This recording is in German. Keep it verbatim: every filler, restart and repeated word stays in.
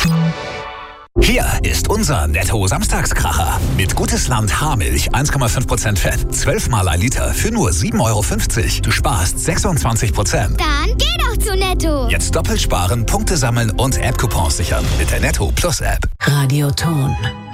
Hier ist unser Netto-Samstagskracher. Mit Gutes Land Haarmilch eins Komma fünf Prozent Fett, zwölf Mal ein Liter für nur sieben Euro fünfzig. Du sparst sechsundzwanzig Prozent. Dann geh doch zu Netto. Jetzt doppelt sparen, Punkte sammeln und App-Coupons sichern mit der Netto Plus App. Radioton.